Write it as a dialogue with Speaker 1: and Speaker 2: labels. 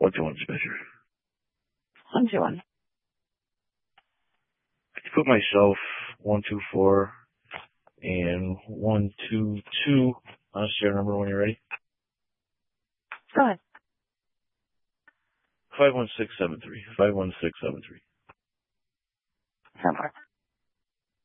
Speaker 1: What do you want to measure?
Speaker 2: 121.
Speaker 1: Could you put myself 124 and 122 on a stair number when you're ready?
Speaker 2: Go ahead.
Speaker 1: 51673. 51673.
Speaker 2: That works.